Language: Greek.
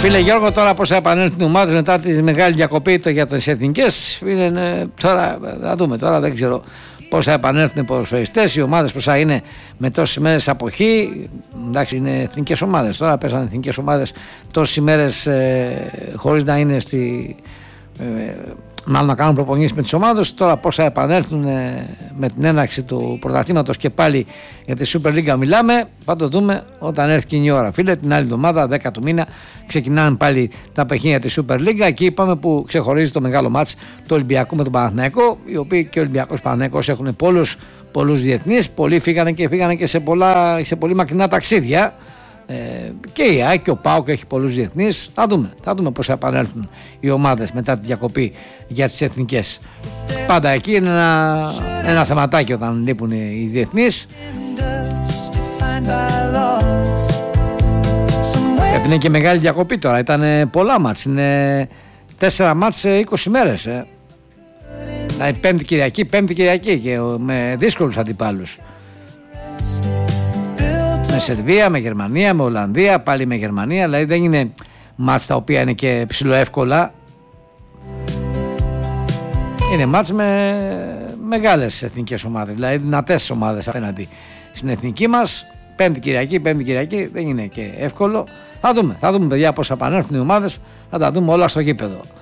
Φίλε Γιώργο, τώρα πώς θα επανέλθουν οι ομάδες μετά τη μεγάλη διακοπή για τις εθνικές? Τώρα θα δούμε, τώρα δεν ξέρω πώς θα επανέλθουν οι ποδοσφαιριστές, οι ομάδες πώς θα είναι με τόσες ημέρες αποχή. Εντάξει, είναι εθνικές ομάδες, τώρα πέσανε εθνικές ομάδες τόσες ημέρες χωρίς να είναι μάλλον να κάνουν προπονήσεις με τις ομάδες. Τώρα πώς θα επανέλθουν με την έναρξη του πρωταθλήματος και πάλι για τη Super League μιλάμε, θα το δούμε όταν έρθει και η ώρα. Φίλε, την άλλη εβδομάδα 10 του μήνα ξεκινάνε πάλι τα παιχνίδια της Super League. Εκεί είπαμε που ξεχωρίζει το μεγάλο μάτς του Ολυμπιακού με τον Παναθηναϊκό, οι οποίοι και ο Ολυμπιακός Παναθηναϊκός έχουν πολλούς διεθνείς, πολλοί φύγανε και σε πολύ μακρινά ταξίδια. Και η ΑΕΚ και ο ΠΑΟΚ έχει πολλούς διεθνείς. Θα δούμε πώς θα επανέλθουν οι ομάδες μετά τη διακοπή για τις εθνικές. Πάντα εκεί είναι ένα θεματάκι όταν λείπουν οι διεθνείς. Είναι και μεγάλη διακοπή τώρα. Ήταν πολλά μάτς. Είναι 4 μάτς σε 20 μέρες. Δηλαδή πέμπτη Κυριακή και με δύσκολους αντιπάλους. Με Σερβία, με Γερμανία, με Ολλανδία, πάλι με Γερμανία. Δηλαδή δεν είναι μάτς τα οποία είναι και ψιλοεύκολα. Είναι μάτς με μεγάλες εθνικές ομάδες, δηλαδή δυνατές ομάδες απέναντι στην εθνική μας. Πέμπτη Κυριακή δεν είναι και εύκολο. Θα δούμε παιδιά πώς θα επανέλθουν οι ομάδες, θα τα δούμε όλα στο γήπεδο.